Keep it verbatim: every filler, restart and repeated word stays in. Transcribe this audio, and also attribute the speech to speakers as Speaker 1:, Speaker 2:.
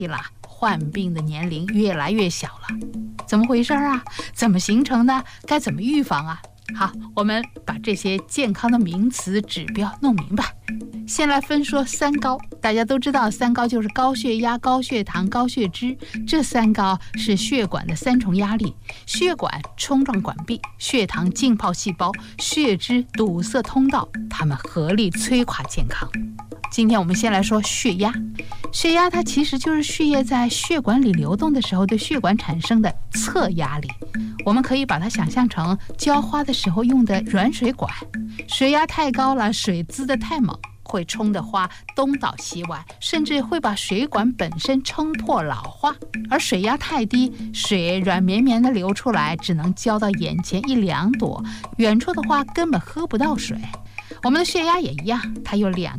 Speaker 1: 啦，患病的年龄越来越小了，怎么回事啊？怎么形成的？该怎么预防啊？好，我们把这些健康的名词指标弄明白。先来分说三高，大家都知道三高就是高血压、高血糖、高血脂，这三高是血管的三重压力，血管冲撞管壁，血糖浸泡细胞，血脂堵塞通道，它们合力摧垮健康。今天我们先来说血压，血压它其实就是血液在血管里流动的时候对血管产生的侧压力，我们可以把它想象成浇花的时候用的软水管，水压太高了，水滋得太猛，会冲得花东倒西歪，甚至会把水管本身撑破老化。而水压太低，水软绵绵的流出来，只能浇到眼前一两朵，远处的花根本喝不到水。我们的血压也一样，它有两